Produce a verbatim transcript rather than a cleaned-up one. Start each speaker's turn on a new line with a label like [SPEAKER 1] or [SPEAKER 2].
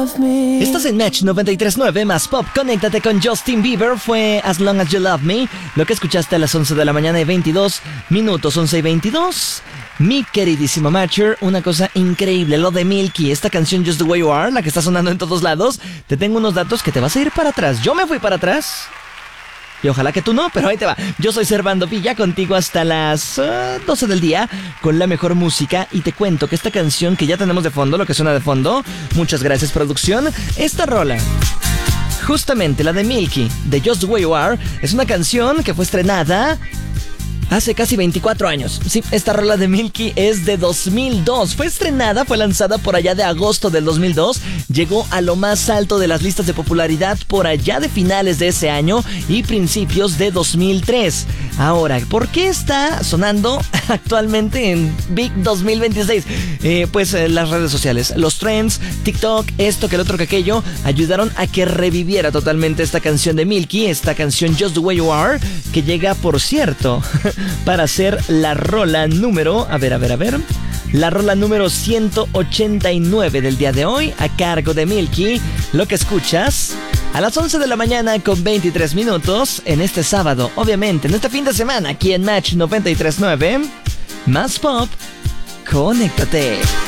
[SPEAKER 1] love me.
[SPEAKER 2] Estás en Match noventa y tres punto nueve más Pop. Conéctate con Justin Bieber. Fue As Long As You Love Me. Lo que escuchaste a las once de la mañana y veintidós minutos. once y veintidós. Mi queridísimo Matcher, una cosa increíble, lo de Milky, esta canción Just The Way You Are, la que está sonando en todos lados. Te tengo unos datos que te vas a ir para atrás. Yo me fui para atrás y ojalá que tú no, pero ahí te va. Yo soy Servando Villa, contigo hasta las uh, doce del día con la mejor música. Y te cuento que esta canción que ya tenemos de fondo, lo que suena de fondo, muchas gracias producción, esta rola, justamente la de Milky, de Just The Way You Are, es una canción que fue estrenada hace casi veinticuatro años. Sí, esta rola de Milky es de dos mil dos. Fue estrenada, fue lanzada por allá de agosto del dos mil dos. Llegó a lo más alto de las listas de popularidad por allá de finales de ese año y principios de dos mil tres. Ahora, ¿por qué está sonando actualmente en Big dos mil veintiséis? Eh, pues eh, las redes sociales, los trends, TikTok, esto, que el otro, que aquello, ayudaron a que reviviera totalmente esta canción de Milky, esta canción Just The Way You Are, que llega, por cierto, para ser la rola número, a ver, a ver, a ver, la rola número ciento ochenta y nueve del día de hoy, a cargo de Milky. Lo que escuchas a las once de la mañana con veintitrés minutos en este sábado, obviamente, en este fin de semana, aquí en Match noventa y tres punto nueve, más Pop, conéctate.